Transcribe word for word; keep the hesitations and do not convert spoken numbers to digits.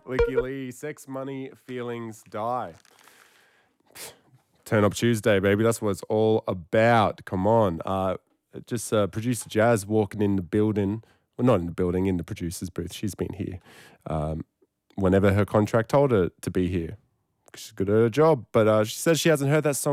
Licky Lee, sex, money, feelings, die. Turn Up Tuesday, baby. That's what it's all about. Come on. Uh, just uh, producer Jazz walking in the building. Well, not in the building, in the producer's booth. She's been here um, whenever her contract told her to be here. She's good at her job. But uh, she says she hasn't heard that song